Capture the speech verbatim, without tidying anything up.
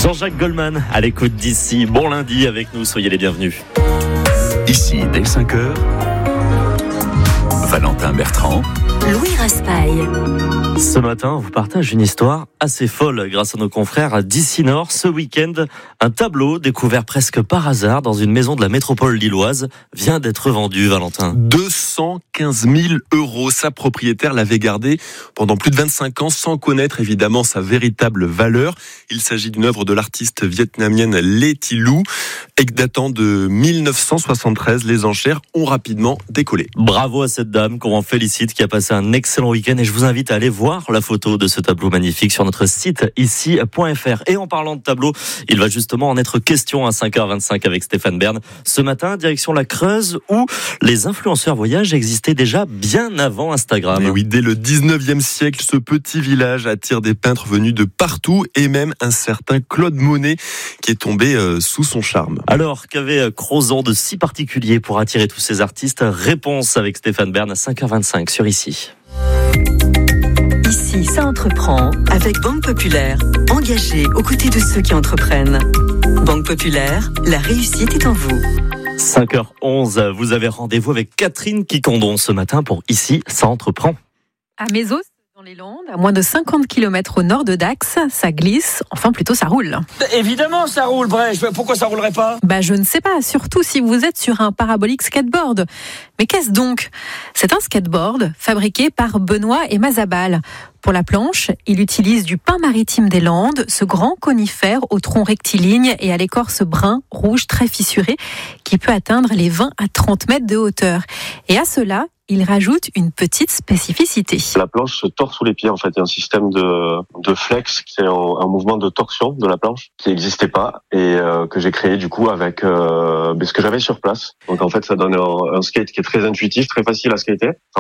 Jean-Jacques Goldman à l'écoute d'ici. Bon lundi avec nous, soyez les bienvenus. Ici, dès cinq heures, Valentin Bertrand, Louis Raspail. Ce matin, on vous partage une histoire assez folle grâce à nos confrères d'Ici Nord. Ce week-end, un tableau découvert presque par hasard dans une maison de la métropole lilloise vient d'être vendu, Valentin. deux cent quinze mille euros. Sa propriétaire l'avait gardé pendant plus de vingt-cinq ans sans connaître évidemment sa véritable valeur. Il s'agit d'une œuvre de l'artiste vietnamienne Lê Thị Lu. Et datant de mille neuf cent soixante-treize, les enchères ont rapidement décollé. Bravo à cette dame qu'on en félicite, qui a passé un excellent week-end. Et je vous invite à aller voir la photo de ce tableau magnifique sur notre site ici point f r. Et en parlant de tableau, il va justement en être question à cinq heures vingt-cinq avec Stéphane Bern. Ce matin, direction la Creuse, où les influenceurs voyage existaient déjà bien avant Instagram. Et oui, dès le dix-neuvième siècle, ce petit village attire des peintres venus de partout et même un certain Claude Monet qui est tombé euh, sous son charme. Alors, qu'avait Crozon de si particulier pour attirer tous ces artistes? Réponse avec Stéphane Bern à cinq heures vingt-cinq sur Ici. Ici, ça entreprend avec Banque Populaire. Engagée aux côtés de ceux qui entreprennent. Banque Populaire, la réussite est en vous. cinq heures onze, vous avez rendez-vous avec Catherine Quiquendon ce matin pour Ici, ça entreprend. À Mézos, dans les Landes, à moins de cinquante kilomètres au nord de Dax, ça glisse, enfin plutôt ça roule. Évidemment ça roule, Brèche, pourquoi ça roulerait pas? Bah je ne sais pas, surtout si vous êtes sur un parabolique skateboard. Mais qu'est-ce donc? C'est un skateboard fabriqué par Benoît et Mazabal. Pour la planche, il utilise du pin maritime des Landes, ce grand conifère au tronc rectiligne et à l'écorce brun, rouge, très fissuré, qui peut atteindre les vingt à trente mètres de hauteur. Et à cela, il rajoute une petite spécificité. La planche se tord sous les pieds. En fait, il y a un système de, de flex, qui est un, un mouvement de torsion de la planche qui n'existait pas et euh, que j'ai créé du coup avec euh, ce que j'avais sur place. Donc en fait, ça donne un, un skate qui est très intuitif, très facile à skater. Ça